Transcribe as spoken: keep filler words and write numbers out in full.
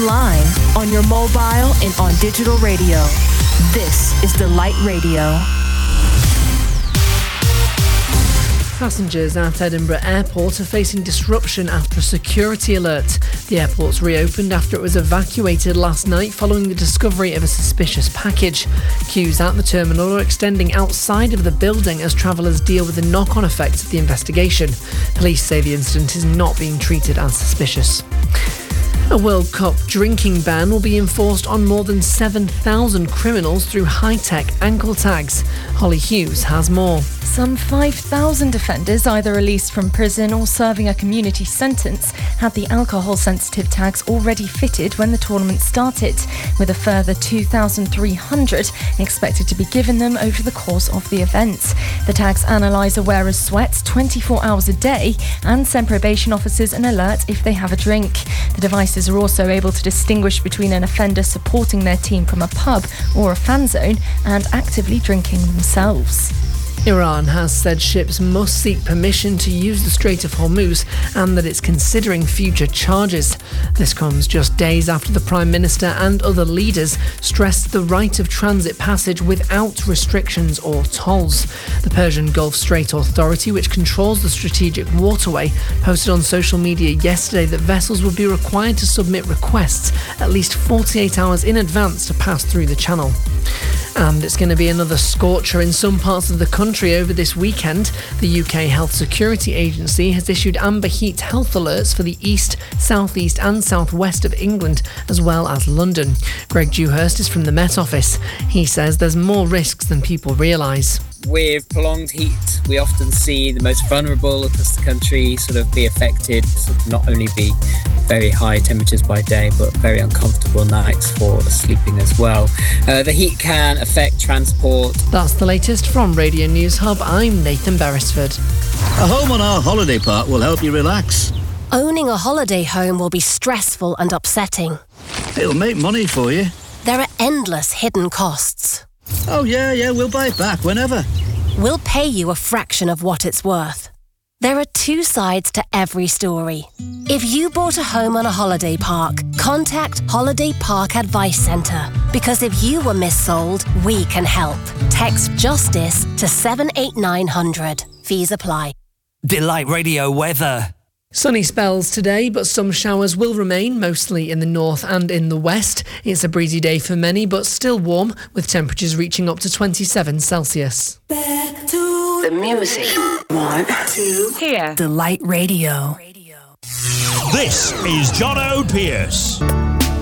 online, on your mobile, and on digital radio. This is Delight Radio. Passengers at Edinburgh Airport are facing disruption after a security alert. The airport's reopened after it was evacuated last night following the discovery of a suspicious package. Queues at the terminal are extending outside of the building as travellers deal with the knock-on effects of the investigation. Police say the incident is not being treated as suspicious. A World Cup drinking ban will be enforced on more than seven thousand criminals through high-tech ankle tags. Holly Hughes has more. Some five thousand offenders, either released from prison or serving a community sentence, had the alcohol-sensitive tags already fitted when the tournament started, with a further two thousand three hundred expected to be given them over the course of the event. The tags analyse a wearer's sweat twenty-four hours a day and send probation officers an alert if they have a drink. The devices are also able to distinguish between an offender supporting their team from a pub or a fan zone and actively drinking themselves. Iran has said ships must seek permission to use the Strait of Hormuz and that it's considering future charges. This comes just days after the Prime Minister and other leaders stressed the right of transit passage without restrictions or tolls. The Persian Gulf Strait Authority, which controls the strategic waterway, posted on social media yesterday that vessels would be required to submit requests at least forty-eight hours in advance to pass through the channel. And it's going to be another scorcher in some parts of the country over this weekend. The U K Health Security Agency has issued amber heat health alerts for the east, southeast and southwest of England, as well as London. Greg Dewhurst is from the Met Office. He says there's more risks than people realise. With prolonged heat, we often see the most vulnerable across the country sort of be affected, sort of not only be very high temperatures by day, but very uncomfortable nights for sleeping as well. Uh, the heat can affect transport. That's the latest from Radio News Hub. I'm Nathan Beresford. A home on our holiday park will help you relax. Owning a holiday home will be stressful and upsetting. It'll make money for you. There are endless hidden costs. Oh yeah, yeah, we'll buy it back whenever. We'll pay you a fraction of what it's worth. There are two sides to every story. If you bought a home on a holiday park, contact Holiday Park Advice Centre. Because if you were missold, we can help. Text JUSTICE to seven eight nine hundred. Fees apply. Delight Radio weather. Sunny spells today, but some showers will remain, mostly in the north and in the west. It's a breezy day for many, but still warm, with temperatures reaching up to twenty-seven Celsius. Back to the music. One, two, here. Delight Radio. This is John O'Pearce.